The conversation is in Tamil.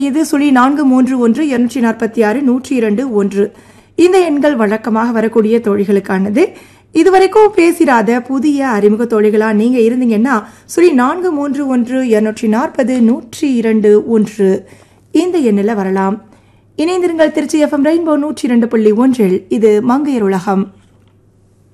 இது 0431 இந்த எண்கள் வழக்கமாக வரக்கூடிய தோழிகளுக்கானது. இதுவரைக்கும் பேசிராத புதிய அறிமுக தோழிகளா நீங்க இருந்தீங்கன்னா 0431 இந்த எண்ணில் வரலாம். இணைந்திருங்கள். Trichy FM rainbow 102.1. இது மங்கையர் உலகம்.